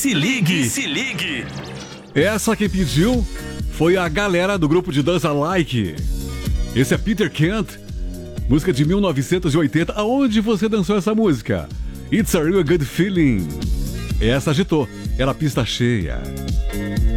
se ligue, se ligue. Essa quem pediu foi a galera do grupo de dança Like. Esse é Peter Kent, música de 1980. Aonde você dançou essa música? It's a Real Good Feeling. Essa agitou, era pista cheia.